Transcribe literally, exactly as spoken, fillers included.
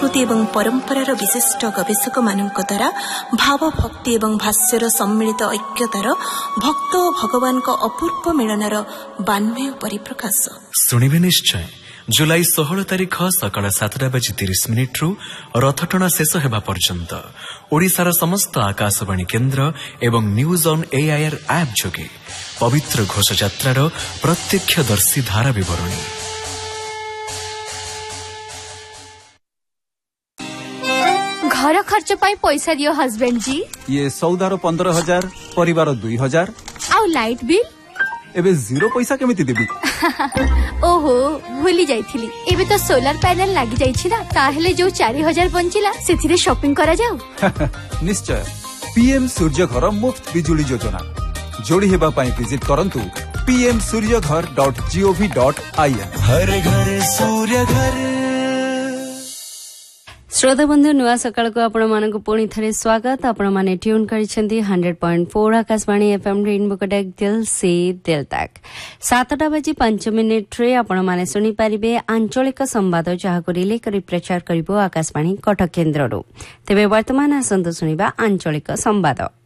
संस्कृति एवं परंपरार विशिष्ट गवेषक मानक द्वारा भाव भक्ति एवं भाष्यर सम्मिलित ऐक्यतार भक्त और भगवान का अपूर्व मिलनर बान्मय परिप्रकाश शुणिबे निश्चय। जुलाई षोहल तारिख सकाळ सातटा बाजी तीस मिनिट्रु रथटଣା शेष हेबा पर्यंत ओडिशार समस्त आकाशवाणी केन्द्र एवं न्यूज ऑन एआईआर ऐप जोगे पवित्र घोषयात्रार प्रत्यक्षदर्शी धारा विवरणी। घर खर्च पाई पैसा दियो हस्बैंड जी। ये सौदार पंद्रह हजार परिवार दुई हजार आउ लाइट बिल एबे जीरो पैसा केमिति देबी? ओहो भूली जाइथिली। एबे तो सोलर पैनल लागी जाइछि ना, ताहेले जो चार हजार बंचिला सेथिरे शॉपिंग करा जाऊ। निश्चय पीएम सूर्य घर मुफ्त बिजुली योजना जोड़ी हेबा पाई विजिट करंतु पीएम सूर्य घर डॉट जीओवी डॉट आईएन। हर घर सूर्य घर। श्रोता बंधु नुआ सकाळ को आपण मानक पुणी थरे स्वागत। आपण माने tune करिसेंती hundred point four Akashvani FM rainbow Cuttack दिल से दिल तक। सातटा बाजी पांच मिनिट रे आपण माने सुनी पारिबे आंचलिक संवाद जहाको रिले करी प्रचार करिबो आकाशवाणी कटक केन्द्ररो। तेबे वर्तमान आसंत सुनिबा आंचलिक संवाद।